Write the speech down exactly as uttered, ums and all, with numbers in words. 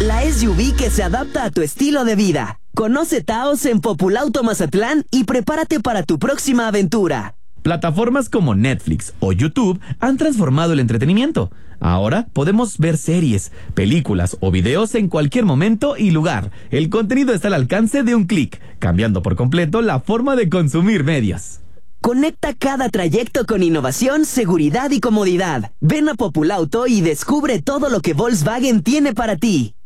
la S U V que se adapta a tu estilo de vida. Conoce Taos en Populauto Mazatlán y prepárate para tu próxima aventura. Plataformas como Netflix o YouTube han transformado el entretenimiento. Ahora podemos ver series, películas o videos en cualquier momento y lugar. El contenido está al alcance de un clic, cambiando por completo la forma de consumir medios. Conecta cada trayecto con innovación, seguridad y comodidad. Ven a Populauto y descubre todo lo que Volkswagen tiene para ti.